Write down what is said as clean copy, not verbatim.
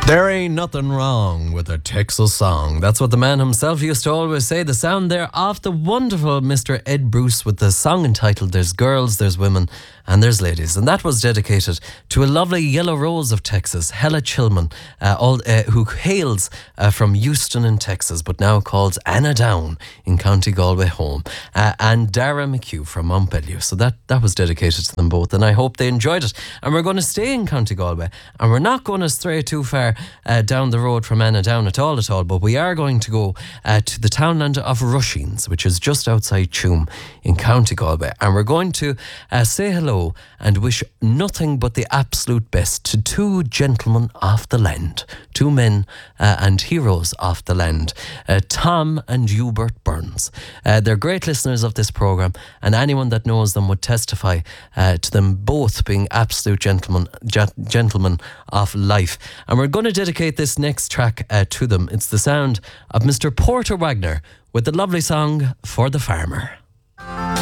There ain't nothing wrong with a Texas song. That's what the man himself used to always say. The sound there of the wonderful Mr. Ed Bruce with the song entitled There's Girls, There's Women and There's Ladies. And that was dedicated to a lovely yellow rose of Texas, Hella Chilman, who hails from Houston in Texas, but now calls Anna Down in County Galway home, and Dara McHugh from Montpellier. So that was dedicated to them both, and I hope they enjoyed it. And we're going to stay in County Galway, and we're not going to stray too far down the road from Anna Down at all, but we are going to go to the townland of Rushings, which is just outside Tuam in County Galway, and we're going to say hello and wish nothing but the absolute best to two gentlemen off the land, two men and heroes off the land, Tom and Hubert Burns. They're great listeners of this programme, and anyone that knows them would testify to them both being absolute gentlemen of life. And we're going to dedicate this next track to them. It's the sound of Mr. Porter Wagner with the lovely song For the Farmer.